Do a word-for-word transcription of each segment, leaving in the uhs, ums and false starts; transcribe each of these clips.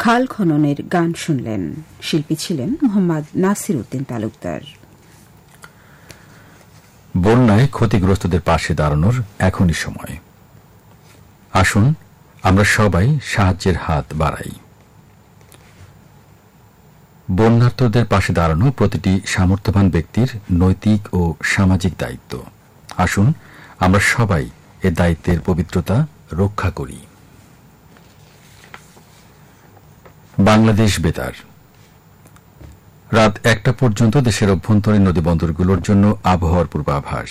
খাল খননের গান শুনলেন। শিল্পী ছিলেন মোহাম্মদ নাসির উদ্দিন তালুকদার। বন্যায় ক্ষতিগ্রস্তদের পাশে দাঁড়ানোর এখনই সময়। আসুন আমরা সবাই সাহায্যের হাত বাড়াই। বন্যার্তদের পাশে দাঁড়ানো প্রতিটি সামর্থ্যবান ব্যক্তির নৈতিক ও সামাজিক দায়িত্ব। আসুন আমরা সবাই এ দায়িত্বের পবিত্রতা রক্ষা করি। বাংলাদেশ বেতার। রাত একটা পর্যন্ত দেশের অভ্যন্তরীণ নদীবন্দরগুলোর জন্য আবহাওয়ার পূর্বাভাস।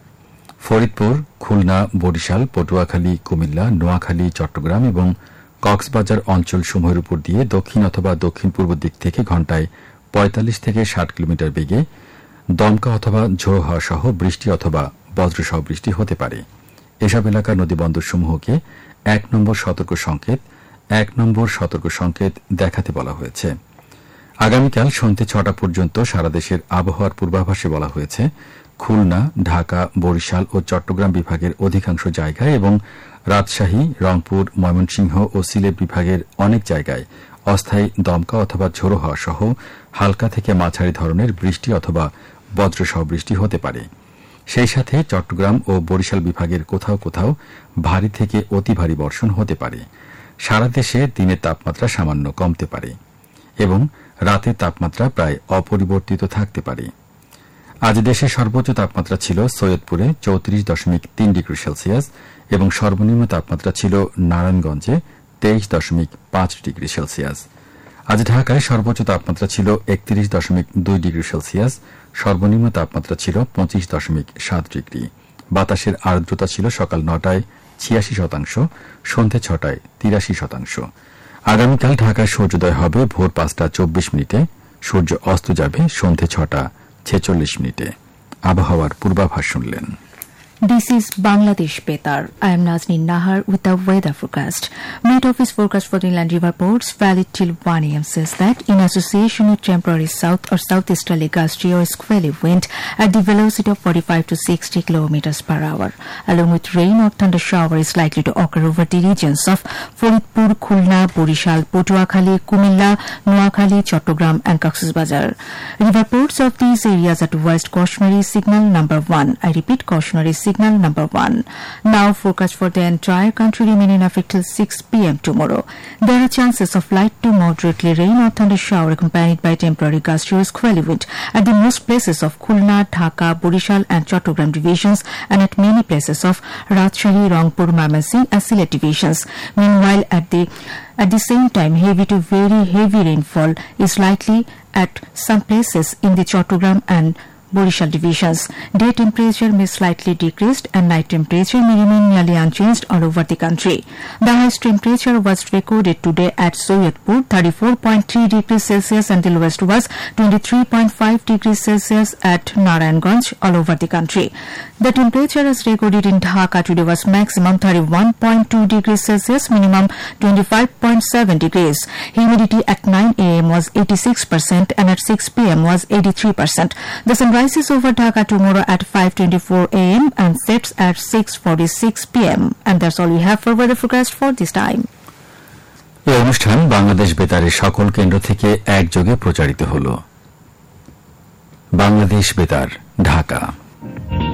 ফরিদপুর, খুলনা, বরিশাল, পটুয়াখালী, কুমিল্লা, নোয়াখালী, চট্টগ্রাম এবং কক্সবাজার অঞ্চলসমূহের উপর দিয়ে দক্ষিণ অথবা দক্ষিণ পূর্ব দিক থেকে ঘণ্টায় পঁয়তাল্লিশ থেকে ষাট কিলোমিটার বেগে দমকা অথবা ঝোড়ো হাওয়া সহ বৃষ্টি অথবা বজ্রসহ বৃষ্টি হতে পারে। এসব এলাকার নদীবন্দরসমূহকে এক নম্বর সতর্ক সংকেত এক নম্বর সতর্ক সংকেত দেখাতে বলা হয়েছে। আগামীকাল সন্ধ্যে ছটা পর্যন্ত সারা দেশের আবহাওয়ার পূর্বাভাসে বলা হয়েছে খুলনা, ঢাকা, বরিশাল ও চট্টগ্রাম বিভাগের অধিকাংশ জায়গায় এবং রাজশাহী, রংপুর, ময়মনসিংহ ও সিলেট বিভাগের অনেক জায়গায় অস্থায়ী দমকা অথবা ঝোড়ো হাওয়া সহ হালকা থেকে মাঝারি ধরনের বৃষ্টি অথবা বজ্রসহ বৃষ্টি হতে পারে। সেই সাথে চট্টগ্রাম ও বরিশাল বিভাগের কোথাও কোথাও ভারী থেকে অতি ভারী বর্ষণ হতে পারে। সারা দেশে দিনের তাপমাত্রা সামান্য কমতে পারে এবং রাতের তাপমাত্রা প্রায় অপরিবর্তিত থাকতে পারে। আজ দেশের সর্বোচ্চ তাপমাত্রা ছিল সৈয়দপুরে চৌত্রিশ দশমিক তিন ডিগ্রি সেলসিয়াস এবং সর্বনিম্ন তাপমাত্রা ছিল নারায়ণগঞ্জে তেইশ দশমিক পাঁচ ডিগ্রি সেলসিয়াস। আজ ঢাকায় সর্বোচ্চ তাপমাত্রা ছিল একত্রিশ দশমিক দুই ডিগ্রি সেলসিয়াস, সর্বনিম্ন তাপমাত্রা ছিল পঁচিশ দশমিক সাত ডিগ্রি। বাতাসের আর্দ্রতা ছিল সকাল নটায় ছিয়াশি শতাংশ, সন্ধ্যে ছটায় তিরাশি শতাংশ। আগামীকাল ঢাকায় সূর্যোদয় হবে ভোর পাঁচটা চব্বিশ মিনিটে, সূর্য অস্ত যাবে সন্ধ্যে ছটা ছেচল্লিশ মিনিটে। আবহাওয়ার পূর্বাভাস শুনলেন। This is Bangladesh Betar. I am Nazneen Nahar with the weather forecast. Met Office forecast for the inland river ports valid till one a m says that in association with temporary south or southeasterly gusty or squally wind at the velocity of forty-five to sixty kilometers per hour, along with rain or thunder shower is likely to occur over the regions of Faridpur, Khulna, Borishal, Potuakhali, Kumilla, Noakhali, Chattogram and Coxsbazar. River ports of these areas at West cautionary signal number one. I repeat, cautionary signal Signal number one. Now forecast for the entire country remaining effect till six p m tomorrow. There are chances of light to moderately rain or thunder shower accompanied by temporary gusty or squally wind at the most places of Khulna, Dhaka, Borishal and Chattogram divisions and at many places of Rajshahi, Rangpur, Mymensingh and Sylhet divisions. Meanwhile, at the At the same time, heavy to very heavy rainfall is likely at some places in the Chattogram and Borishal divisions. Day temperature may slightly decreased and night temperature may remain nearly unchanged all over the country. The highest temperature was recorded today at Soyotpur, thirty-four point three degrees Celsius, and the lowest was twenty-three point five degrees Celsius at Narayanganj all over the country. The temperature as recorded in Dhaka today was maximum thirty-one point two degrees Celsius, minimum twenty-five point seven degrees. Humidity at nine a m was eighty-six percent and at six p m was eighty-three percent. The sun rises over Dhaka tomorrow at five twenty-four a m and sets at six forty-six p m And that's all we have for weather forecast for this time. এই অনুষ্ঠান বাংলাদেশ বেতারের সকল কেন্দ্র থেকে একযোগে প্রচারিত হল। বাংলাদেশ বেতার, ঢাকা।